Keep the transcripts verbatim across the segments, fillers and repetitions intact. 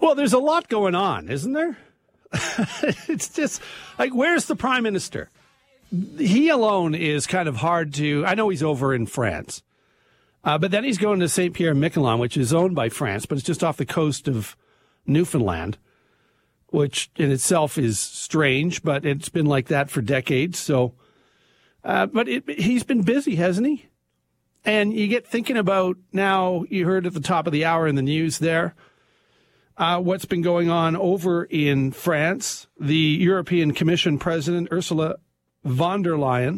Well, there's a lot going on, isn't there? It's just like, where's the prime minister? He alone is kind of hard to, I know he's over in France, uh, but then he's going to Saint Pierre and Miquelon, which is owned by France, but it's just off the coast of Newfoundland, which in itself is strange, but it's been like that for decades. So, uh, but it, he's been busy, hasn't he? And you get thinking about now, you heard at the top of the hour in the news there, Uh, what's been going on over in France. The European Commission President, Ursula von der Leyen,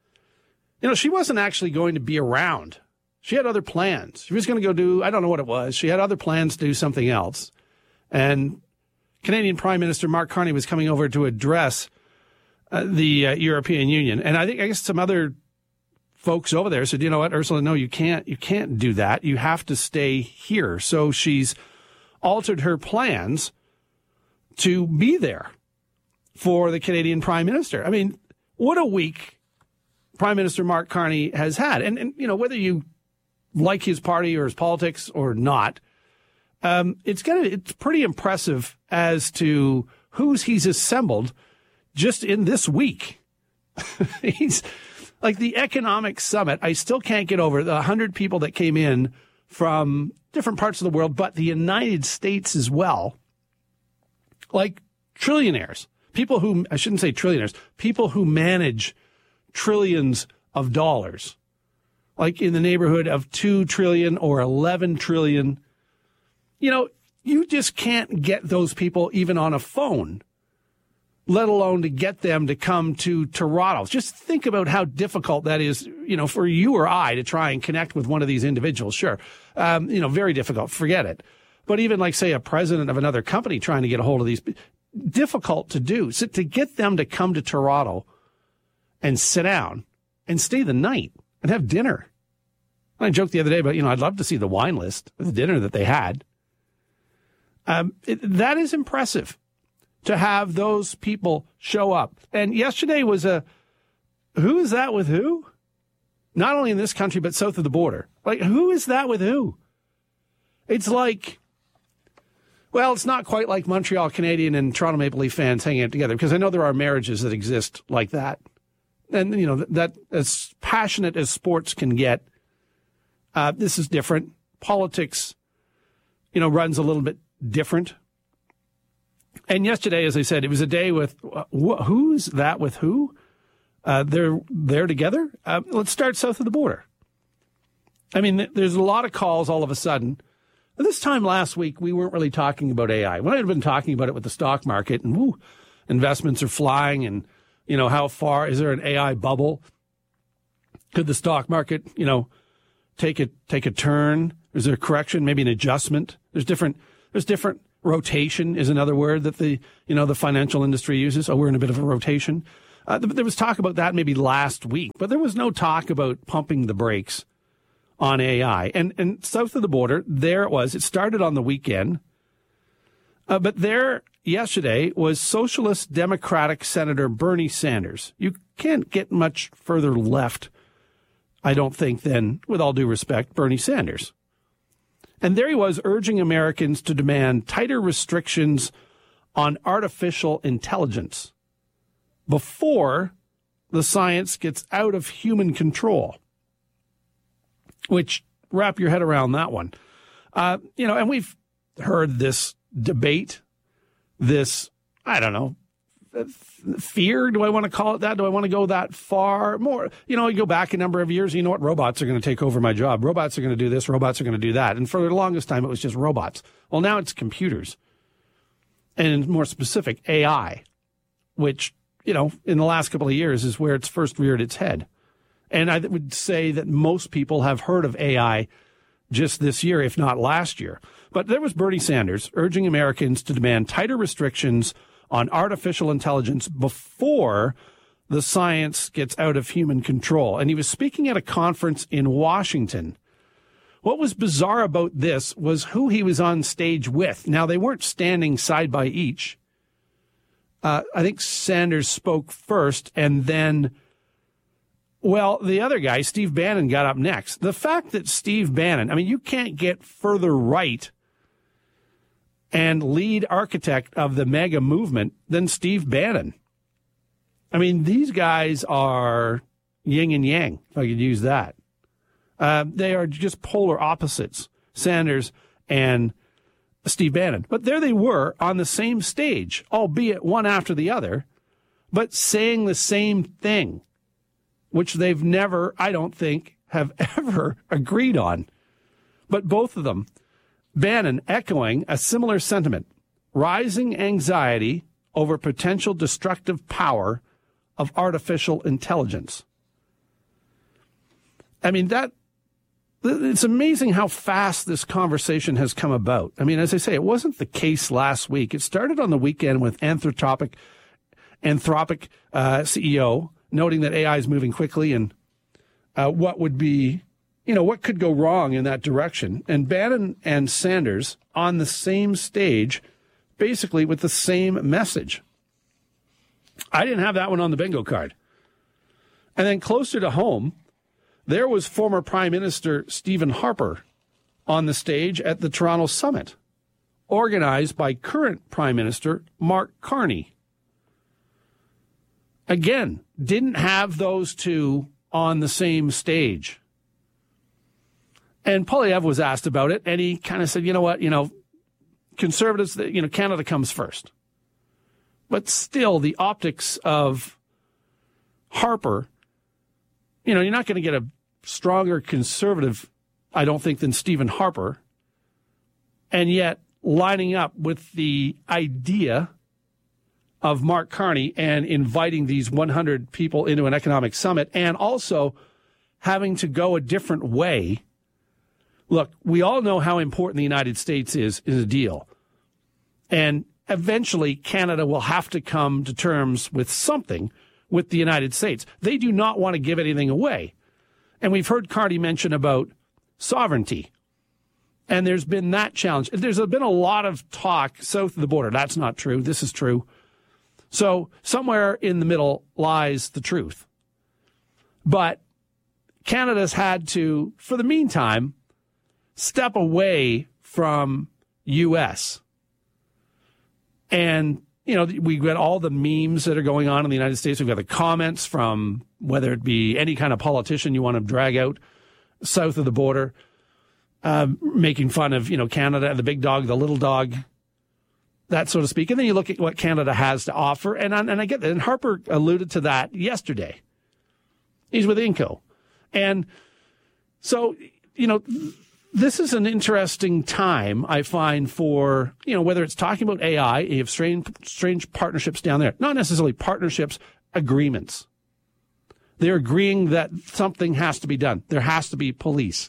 you know, she wasn't actually going to be around. She had other plans. She was going to go do, I don't know what it was. She had other plans to do something else. And Canadian Prime Minister Mark Carney was coming over to address uh, the uh, European Union. And I think, I guess some other folks over there said, you know what, Ursula, no, you can't, you can't do that. You have to stay here. So she's altered her plans to be there for the Canadian Prime Minister. I mean, what a week Prime Minister Mark Carney has had. And, and you know, whether you like his party or his politics or not, um, it's gonna, it's pretty impressive as to who's he's assembled just in this week. He's like the economic summit. I still can't get over the one hundred people that came in from different parts of the world, but the United States as well. Like trillionaires, people who, I shouldn't say trillionaires, people who manage trillions of dollars, like in the neighborhood of two trillion or eleven trillion. You know, you just can't get those people even on a phone, let alone to get them to come to Toronto. Just think about how difficult that is, you know, for you or I to try and connect with one of these individuals. Sure. Um, you know, very difficult. Forget it. But even like, say, a president of another company trying to get a hold of these, difficult to do. So to get them to come to Toronto and sit down and stay the night and have dinner. I joked the other day about, you know, I'd love to see the wine list of the dinner that they had. Um, it, that is impressive to have those people show up. And yesterday was a, who is that with who? Not only in this country, but south of the border. Like, who is that with who? It's like, well, it's not quite like Montreal Canadian and Toronto Maple Leaf fans hanging out together, because I know there are marriages that exist like that. And, you know, that, that as passionate as sports can get, uh, this is different. Politics, you know, runs a little bit different. And yesterday, as I said, it was a day with uh, wh- who's that with who? Uh, they're they're together. Uh, let's start south of the border. I mean, th- there's a lot of calls all of a sudden. This time last week, we weren't really talking about A I. We might have been talking about it with the stock market, and woo, investments are flying, and you know, how far is there an A I bubble? Could the stock market, you know, take a take a turn? Is there a correction? Maybe an adjustment? There's different. There's different. Rotation is another word that the, you know, the financial industry uses. Oh, we're in a bit of a rotation. Uh, there was talk about that maybe last week, but there was no talk about pumping the brakes on A I. And, and south of the border, there it was. It started on the weekend. Uh, but there yesterday was Socialist Democratic Senator Bernie Sanders. You can't get much further left, I don't think, than, with all due respect, Bernie Sanders. And there he was urging Americans to demand tighter restrictions on artificial intelligence before the science gets out of human control. Which, wrap your head around that one. Uh, you know, and we've heard this debate, this, I don't know, fear. Do I want to call it that? Do I want to go that far? More, you know, you go back a number of years, you know what? Robots are going to take over my job. Robots are going to do this. Robots are going to do that. And for the longest time, it was just robots. Well, now it's computers. And more specific, A I, which, you know, in the last couple of years is where it's first reared its head. And I would say that most people have heard of A I just this year, if not last year. But there was Bernie Sanders urging Americans to demand tighter restrictions on artificial intelligence before the science gets out of human control. And he was speaking at a conference in Washington. What was bizarre about this was who he was on stage with. Now, they weren't standing side by each. Uh, I think Sanders spoke first, and then, well, the other guy, Steve Bannon, got up next. The fact that Steve Bannon, I mean, you can't get further right and lead architect of the MAGA movement than Steve Bannon. I mean, these guys are yin and yang, if I could use that. Uh, they are just polar opposites, Sanders and Steve Bannon. But there they were on the same stage, albeit one after the other, but saying the same thing, which they've never, I don't think, have ever agreed on. But both of them, Bannon echoing a similar sentiment, rising anxiety over potential destructive power of artificial intelligence. I mean, that it's amazing how fast this conversation has come about. I mean, as I say, it wasn't the case last week. It started on the weekend with Anthropic, Anthropic uh, C E O noting that A I is moving quickly and uh, what would be, you know, what could go wrong in that direction. And Bannon and Sanders on the same stage, basically with the same message. I didn't have that one on the bingo card. And then closer to home, there was former Prime Minister Stephen Harper on the stage at the Toronto Summit, organized by current Prime Minister Mark Carney. Again, didn't have those two on the same stage. And Poilievre was asked about it, and he kind of said, you know what, you know, conservatives, you know, Canada comes first. But still, the optics of Harper, you know, you're not going to get a stronger conservative, I don't think, than Stephen Harper. And yet, lining up with the idea of Mark Carney and inviting these one hundred people into an economic summit and also having to go a different way. Look, we all know how important the United States is in a deal. And eventually, Canada will have to come to terms with something with the United States. They do not want to give anything away. And we've heard Carney mention about sovereignty. And there's been that challenge. There's been a lot of talk south of the border. That's not true. This is true. So somewhere in the middle lies the truth. But Canada's had to, for the meantime, step away from U S. And, you know, we've got all the memes that are going on in the United States. We've got the comments from whether it be any kind of politician you want to drag out south of the border, uh, making fun of, you know, Canada, the big dog, the little dog, that so to speak. And then you look at what Canada has to offer. And, and I get that. And Harper alluded to that yesterday. He's with Inco. And so, you know, this is an interesting time, I find, for, you know, whether it's talking about A I, you have strange, strange partnerships down there. Not necessarily partnerships, agreements. They're agreeing that something has to be done. There has to be police.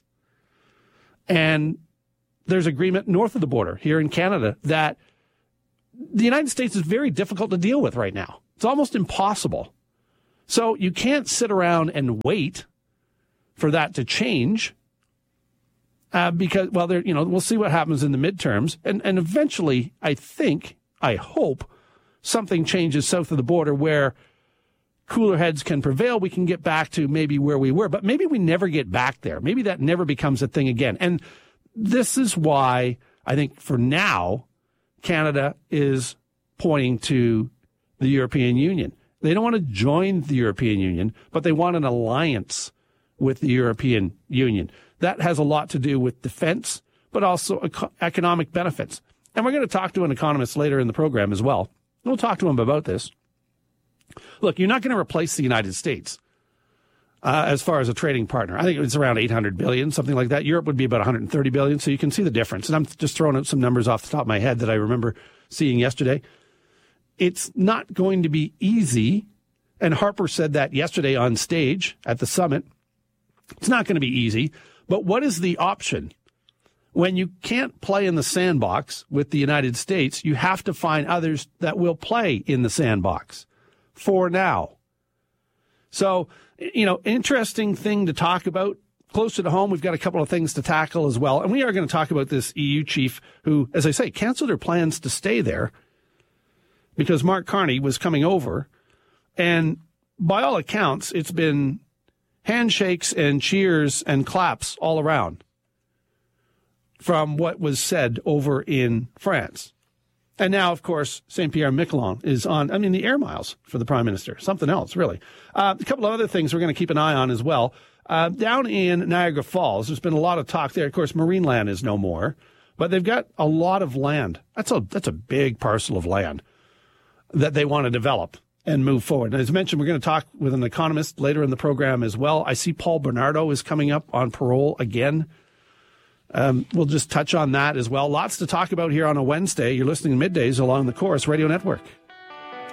And there's agreement north of the border here in Canada that the United States is very difficult to deal with right now. It's almost impossible. So you can't sit around and wait for that to change. Uh, because, well, there, you know, we'll see what happens in the midterms. And, and eventually, I think, I hope, something changes south of the border where cooler heads can prevail. We can get back to maybe where we were. But maybe we never get back there. Maybe that never becomes a thing again. And this is why I think for now, Canada is pointing to the European Union. They don't want to join the European Union, but they want an alliance with the European Union. That has a lot to do with defense, but also eco- economic benefits. And we're going to talk to an economist later in the program as well. We'll talk to him about this. Look, you're not going to replace the United States uh, as far as a trading partner. I think it's around eight hundred billion dollars, something like that. Europe would be about one hundred thirty billion dollars, so you can see the difference. And I'm just throwing out some numbers off the top of my head that I remember seeing yesterday. It's not going to be easy, and Harper said that yesterday on stage at the summit. It's not going to be easy. But what is the option? When you can't play in the sandbox with the United States, you have to find others that will play in the sandbox for now. So, you know, interesting thing to talk about. Closer to home, we've got a couple of things to tackle as well. And we are going to talk about this E U chief who, as I say, canceled her plans to stay there because Mark Carney was coming over. And by all accounts, it's been handshakes and cheers and claps all around from what was said over in France. And now, of course, Saint-Pierre-Miquelon is on, I mean, the air miles for the Prime Minister. Something else, really. Uh, a couple of other things we're going to keep an eye on as well. Uh, down in Niagara Falls, there's been a lot of talk there. Of course, Marineland is no more, but they've got a lot of land. That's a, that's a big parcel of land that they want to develop and move forward. And as mentioned, we're going to talk with an economist later in the program as well. I see Paul Bernardo is coming up on parole again. Um, we'll just touch on that as well. Lots to talk about here on a Wednesday. You're listening to Middays along the Chorus Radio Network.